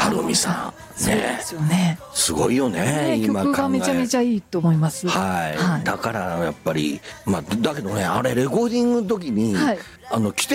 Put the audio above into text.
るみさんそうですよね。 すごいよね。今曲がめちゃめちゃいいと思います。 はい、だからやっぱりだけどね、あれレコーディングの時に、来て